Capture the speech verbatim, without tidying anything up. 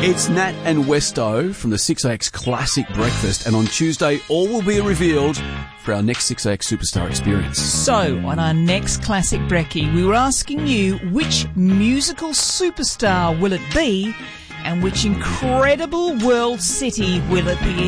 It's Nat and Westo from the six A X Classic Breakfast, and on Tuesday all will be revealed for our next six A X Superstar experience. So, on our next Classic Brekkie, we were asking you which musical superstar will it be and which incredible world city will it be